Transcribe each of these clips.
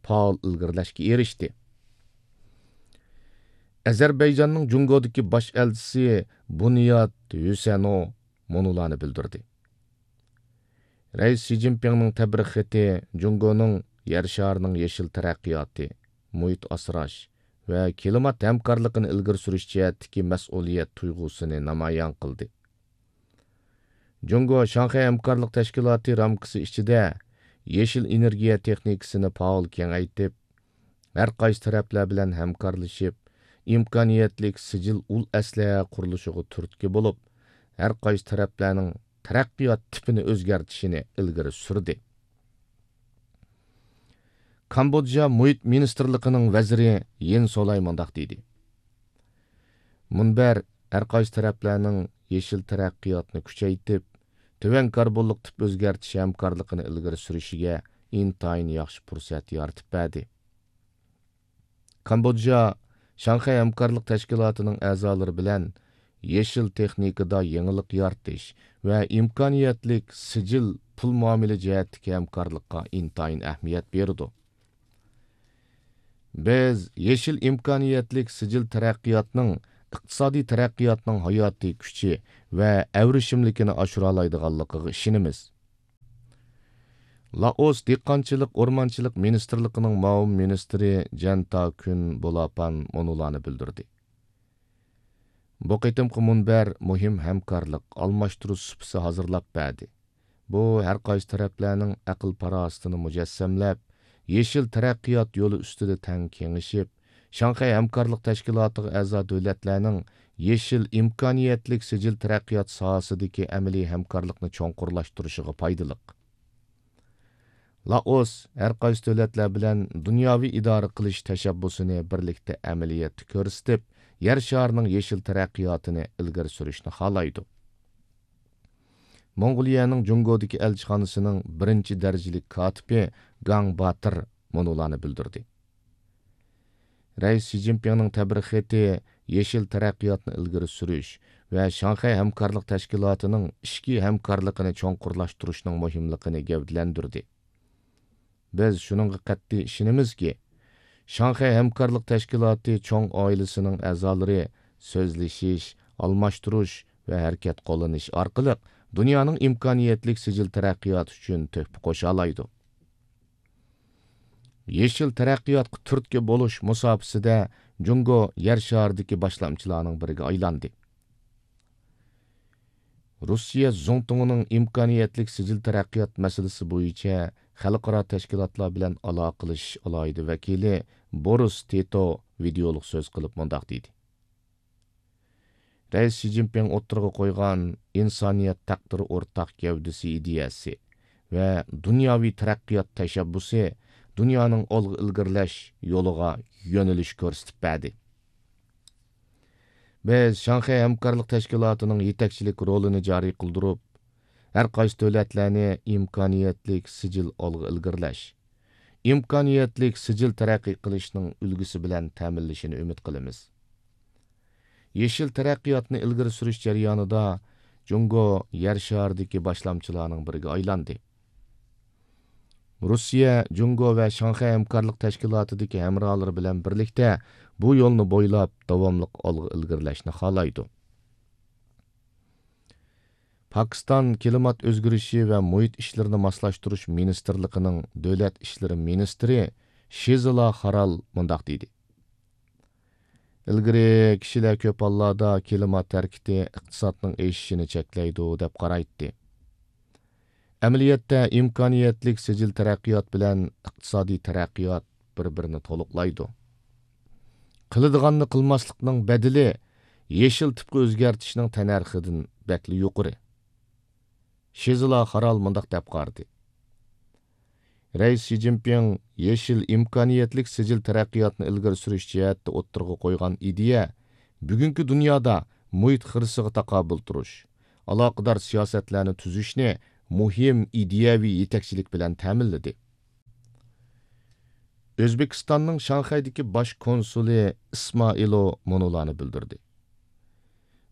faol ilgirlashga erishdi. Azerbaycanның Jungodagi bosh elchisi Bunyat Hüseno monularni bildirdi. Reis Xi Jinpingning tabrik xati Jungoning yer sharining yeshil taraqqiyoti, muhit asrash va klimat hamkorligini ilgari surish jihatdagi mas'uliyat tuyg'usini namoyon qildi. Jungo Shanxay hamkorlik tashkiloti ramkasi ichida yeshil energiya texnikasini faol kengaytib, har qaysi taraflar bilan hamkorlashib, imkoniyatlik sijil ul aslaha qurilishiga turtki bo'lib, har qaysi taraflarning taraqqiyot tipini o'zgartishini ilgari surdi. Kambodja muhit ministrligining vaziri Yen Solay mundaq dedi. Munbar har qaysi taraflarning yeshil taraqqiyotni kuchaytib, tuvan karbonlik tip o'zgartish hamkorligini ilgari surishiga intayin yaxshi fursat yaratib berdi. Kambodja Shanxay hamkorlik tashkilotining a'zolari bilan yeshil texnikada yangilik yaratish va imkoniyatlik sijil pul muomala jihatdagi hamkorlikqa intayin ahamiyat berdi. Biz yeshil imkoniyatlik sijil taraqqiyotning iqtisodiy taraqqiyotning hayotiy kuchi va avrishimlikini oshira oladiganligiga ishonamiz. Laos dehqonchilik o'rmonchilik ministrligining muavin ministri Janta Kun Bolapan monularni bildirdi. Bu qitimqi munbar muhim hamkorlik almashtirish supisi hozirlab berdi. Bu har qaysi taraflarning aql farosatini mujassamlab, yeshil taraqqiyot yo'li ustida tang kengishib, Shanxay hamkorlik tashkilotiga a'zo davlatlarning yeshil imkoniyatlik sijil taraqqiyot sohasidagi amaliy hamkorlikni cho'nqurlashtirishiga foydali. Laos har qaysi davlatlar bilan dunyoviy idora qilish tashabbusini birlikda amaliyotda ko'rsatib, yer sharining yeshil taraqqiyotini ilgari surishni xohlaydi. Mongoliyaning Jungodagi elchixonasining birinchi darajalik kotibi Gang Batir monularni bildirdi. Reis Xi Jinpingning tabrik xati yeshil taraqqiyotni ilgari surish va Shanxay hamkorlik tashkilotining ishki hamkorligini cho'nqurlashtirishning muhimligini gavdalantirdi. Biz shuningga qat'iy ishonamizki, Shanxay hamkorlik tashkiloti cho'ng oilasining a'zolari so'zlashish, almashtirish va harakat qo'llanish orqali dunyoning imkoniyatlik sijil taraqqiyoti uchun tuhfa qo'sha oladi. Yeshil taraqqiyotga turtki bo'lish musofasida Jungo yer sharidagi boshlamchilarning biriga aylandi. Rossiya Zongtong'ning imkoniyatlik sijil taraqqiyot masalasi bo'yicha xalqaro tashkilotlar bilan aloqa qilish alohida vakili Boris Tito videolik so'z qilib mundaq dedi. Reis Xi Jinping o'ttirg'a qo'ygan insoniyat taqdiri o'rtaq gavdasi ideyasi va dunyoviy taraqqiyot tashabbusi dunyoning olg'a ilgirlash yo'liga yo'nalish ko'rsatib berdi. Biz Shanxay hamkorlik tashkilotining yetakchilik rolini joriy qildirib, har qaysi davlatlarni imkoniyatlik sijil olg'a ilgirlash, imkoniyatlik sijil taraqqiy qilishning ulgusi bilan ta'minlashini umid qilamiz. Yeshil taraqqiyotni ilgari surish jarayonida Jungo yer sharidagi boshlamchilarning biriga aylandi. Rossiya, Jungo va Shanxay hamkorlik tashkilotidagi hamrohlari bilan birlikda bu yo'lni bo'ylab davomli olg'a ilgirlashni xohlaydi. Pakistan klimat o'zgarishi va muhit ishlarini moslashtirish ministrligining davlat ishlari ministri Shizila Haral mundaq dedi. Ilgari kishilar ko'p hollarda klimat tarkibi iqtisodning o'sishini cheklaydi deb qaraydi. Amaliyotda imkoniyatlik sijil taraqqiyot bilan iqtisodiy taraqqiyot bir-birini to'liqlaydi. Qiladiganni qilmaslikning badili yeshil tipga o'zgartishning tanarxidan bakli yuqori. Shizila Haral mundaq deb qardi. Reis Xi Jinping yeshil imkoniyatlik sijil taraqqiyotni ilgari surish jihatda o'ttirg'a qo'ygan ideya bugungi dunyoda muhit xirsiga taqobil turish, aloqador siyosatlarni tuzishni muhim ideyaviy yetakchilik bilan ta'minladi. O'zbekistonning Shanxaydagi bosh konsuli Ismoilo monularni bildirdi.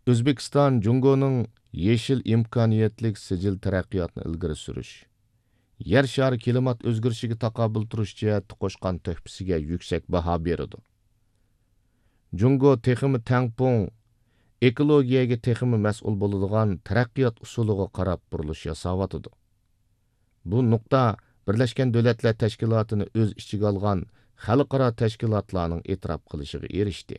O'zbekiston Jungoning yeshil imkoniyatlik sijil taraqqiyotni ilgari surish, yer shari klimat o'zgarishiga taqobil turish jihatda qo'shgan töhfisiga yuksak baho beradi. Jungo texmi tangpung ekologiyaga texmi mas'ul bo'ladigan taraqqiyot usuliga qarab burilish yasawatıdı. Bu nuqta Birleşken Devletler Teşkilatı'nı öz içiga algan xalqaro tashkilotlarning e'tirof qilishiga erishdi.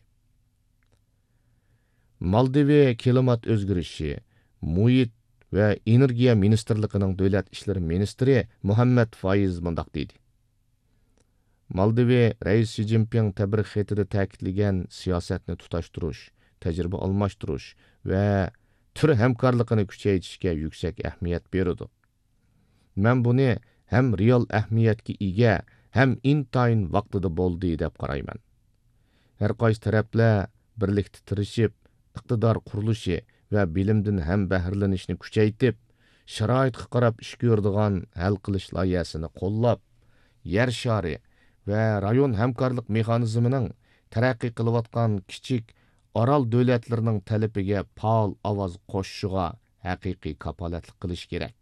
Maldive klimat o'zgarishi, muhit va energiya ministrligining davlat ishlari ministri Muhammad Faiz mundaq dedi. Maldive Rais Xi Jinping tabrik xatida ta'kidlagan siyosatni tutashtirish, tajriba almashtirish va tur hamkorligini kuchaytirishga yuksak ahamiyat beradi. Men buni ham real ahamiyatga ega, ham intayin vaqtida bo'ldi deb qarayman. Har qaysi taraflar birlikda tirishib, iqtidor qurilishi va bilimdan ham bahrilanishni kuchaytirib, sharoitga qarab ish ko'radigan hal qilish loyihasini qo'llab, yer shari va rayon hamkorlik mexanizmining taraqqiy qilayotgan kichik orol davlatlarining talabiga faol ovoz qo'shishiga haqiqiy kapolatlik qilish kerak.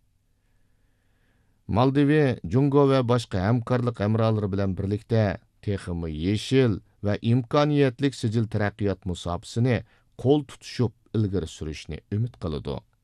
Maldive, Jungo va boshqa hamkorlik amrolari bilan birlikda texmi yeshil va imkoniyatlik sijil taraqqiyot musobaqasini qo'l tutishib ilgari surishni umid qiladi.